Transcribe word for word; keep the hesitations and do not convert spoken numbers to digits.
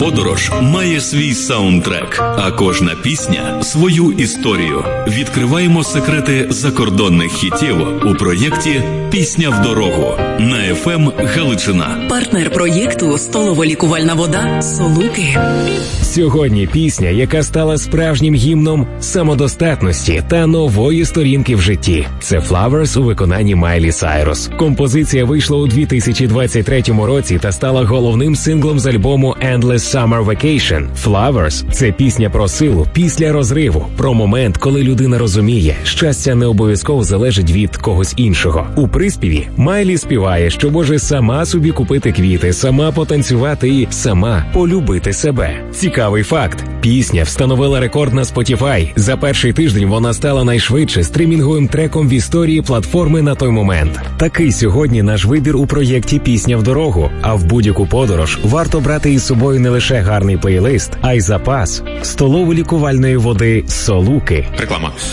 подорож має свій саундтрек, а кожна пісня – свою історію. Відкриваємо секрети закордонних хітів у проєкті «Пісня в дорогу» на еф ем Галичина. Партнер проєкту – столово-лікувальна вода «Солуки». Сьогодні пісня, яка стала справжнім гімном самодостатності та нової сторінки в житті. Це «Flowers» у виконанні Майлі Сайрус. Композиція вийшла у дві тисячі двадцять третьому році та стала головним синглом з альбому «Endless Summer Vacation». «Flowers» – це пісня про силу після розриву, про момент, коли людина розуміє, щастя не обов'язково залежить від когось іншого. У приспіві Майлі співає, що може сама собі купити квіти, сама потанцювати і сама полюбити себе. Цікавий факт. Пісня встановила рекорд на Spotify. За перший тиждень вона стала найшвидше стрімінговим треком в історії платформи на той момент. Такий сьогодні наш вибір у проєкті «Пісня в дорогу». А в будь-яку подорож варто брати із собою не лише гарний плейлист, а й запас столово-лікувальної води «Солуки». Реклама.